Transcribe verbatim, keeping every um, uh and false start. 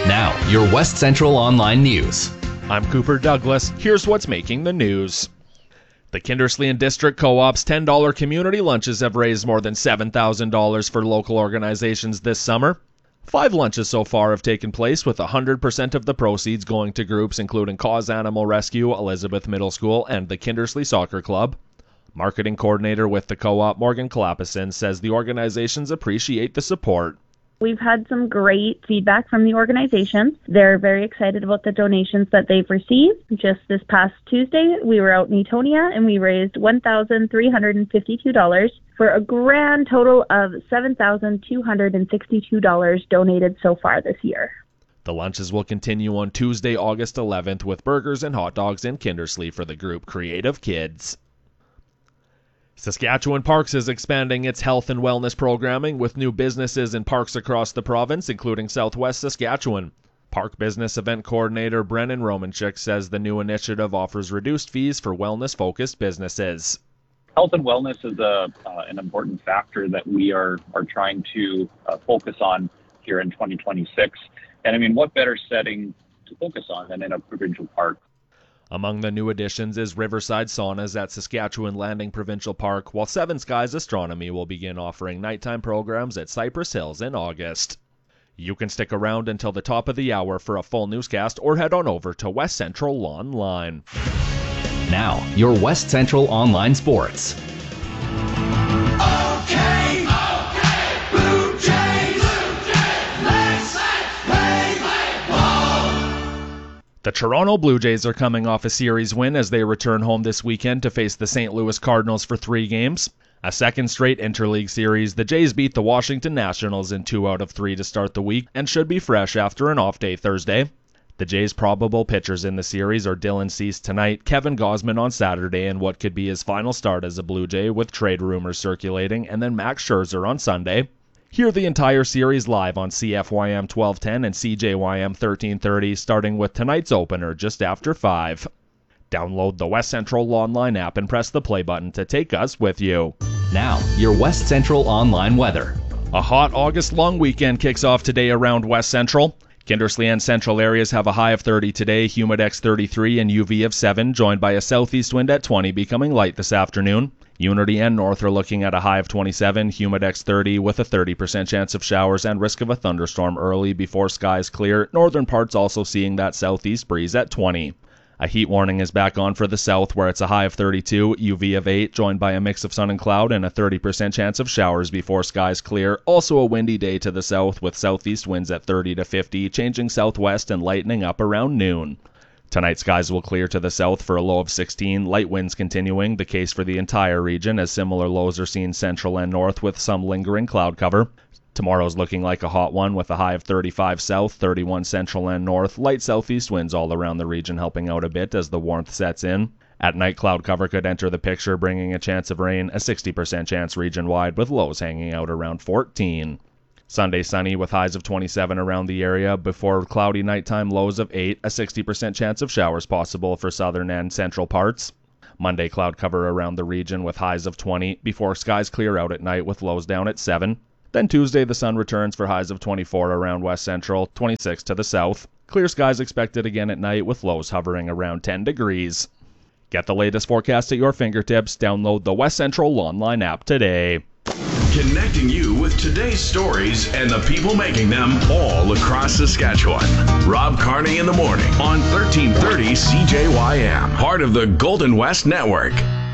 Now, your West Central Online News. I'm Cooper Douglas. Here's what's making the news. The Kindersley and District Co-op's ten dollars community lunches have raised more than seven thousand dollars for local organizations this summer. Five lunches so far have taken place, with one hundred percent of the proceeds going to groups including Cause Animal Rescue, Elizabeth Middle School, and the Kindersley Soccer Club. Marketing coordinator with the co-op, Morgan Kalapison, says the organizations appreciate the support. We've had some great feedback from the organizations. They're very excited about the donations that they've received. Just this past Tuesday, we were out in Etonia and we raised one thousand three hundred fifty-two dollars for a grand total of seven thousand two hundred sixty-two dollars donated so far this year. The lunches will continue on Tuesday, August eleventh, with burgers and hot dogs in Kindersley for the group Creative Kids. Saskatchewan Parks is expanding its health and wellness programming with new businesses and parks across the province, including Southwest Saskatchewan. Park Business Event Coordinator Brennan Romanchuk says the new initiative offers reduced fees for wellness-focused businesses. Health and wellness is a, uh, an important factor that we are, are trying to uh, focus on here in twenty twenty-six. And I mean, what better setting to focus on than in a provincial park? Among the new additions is Riverside Saunas at Saskatchewan Landing Provincial Park, while Seven Skies Astronomy will begin offering nighttime programs at Cypress Hills in August. You can stick around until the top of the hour for a full newscast or head on over to West Central Online. Now, your West Central Online Sports. The Toronto Blue Jays are coming off a series win as they return home this weekend to face the Saint Louis Cardinals for three games. A second straight interleague series, the Jays beat the Washington Nationals in two out of three to start the week and should be fresh after an off day Thursday. The Jays' probable pitchers in the series are Dylan Cease tonight, Kevin Gausman on Saturday in what could be his final start as a Blue Jay with trade rumors circulating, and then Max Scherzer on Sunday. Hear the entire series live on C F Y M twelve ten and C J Y M thirteen thirty, starting with tonight's opener just after five. Download the West Central Online app and press the play button to take us with you. Now, your West Central Online weather. A hot August long weekend kicks off today around West Central. Kindersley and central areas have a high of thirty today, Humidex thirty-three, and U V of seven, joined by a southeast wind at twenty, becoming light this afternoon. Unity and North are looking at a high of twenty-seven, Humidex thirty, with a thirty percent chance of showers and risk of a thunderstorm early before skies clear. Northern parts also seeing that southeast breeze at twenty. A heat warning is back on for the south, where it's a high of thirty-two, U V of eight, joined by a mix of sun and cloud and a thirty percent chance of showers before skies clear. Also a windy day to the south, with southeast winds at thirty to fifty, changing southwest and lightening up around noon. Tonight, skies will clear to the south for a low of sixteen, light winds continuing, the case for the entire region, as similar lows are seen central and north with some lingering cloud cover. Tomorrow's looking like a hot one with a high of thirty-five south, thirty-one central and north, light southeast winds all around the region helping out a bit as the warmth sets in. At night, cloud cover could enter the picture, bringing a chance of rain, a sixty percent chance region-wide, with lows hanging out around fourteen. Sunday sunny with highs of twenty-seven around the area before cloudy nighttime lows of eight, a sixty percent chance of showers possible for southern and central parts. Monday cloud cover around the region with highs of twenty before skies clear out at night with lows down at seven. Then Tuesday the sun returns for highs of twenty-four around west central, twenty-six to the south. Clear skies expected again at night with lows hovering around ten degrees. Get the latest forecast at your fingertips. Download the West Central Online app today. Connecting you with today's stories and the people making them all across Saskatchewan. Rob Carney in the morning on thirteen thirty C J Y M, part of the Golden West Network.